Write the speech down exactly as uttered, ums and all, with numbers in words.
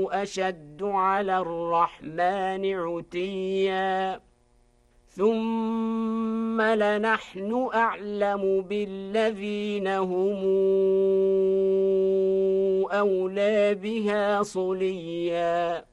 أشد على الرحمن عتيا ثم لنحن أعلم بالذين هم أولى بها صليا